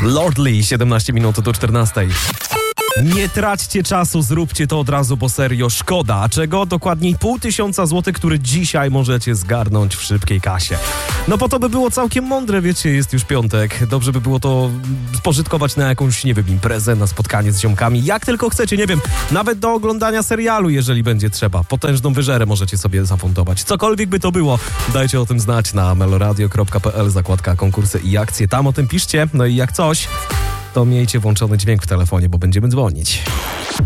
Lordly, 17 minut do 14. Nie traćcie czasu, zróbcie to od razu, bo serio szkoda. A czego? Dokładniej 500 złotych, które dzisiaj możecie zgarnąć w szybkiej kasie. No po to by było całkiem mądre, wiecie, jest już piątek. Dobrze by było to spożytkować na jakąś, nie wiem, imprezę, na spotkanie z ziomkami. Jak tylko chcecie, nie wiem, nawet do oglądania serialu, jeżeli będzie trzeba. Potężną wyżerę możecie sobie zafundować. Cokolwiek by to było, dajcie o tym znać na meloradio.pl, zakładka konkursy i akcje. Tam o tym piszcie. No i jak coś, to miejcie włączony dźwięk w telefonie, bo będziemy dzwonić.